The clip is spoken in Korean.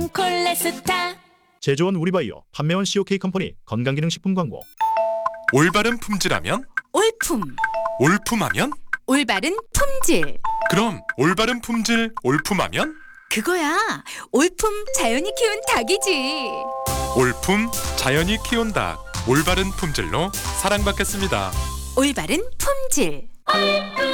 닭은 콜레스타. 제조원 우리바이오, 판매원 COK 컴퍼니 건강기능식품 광고. 올바른 품질하면? 올품. 올품하면? 올바른 품질. 그럼 올바른 품질 올품하면? 그거야. 올품 자연이 키운 닭이지. 올품 자연이 키운 닭. 올바른 품질로 사랑받겠습니다. 올바른 품질.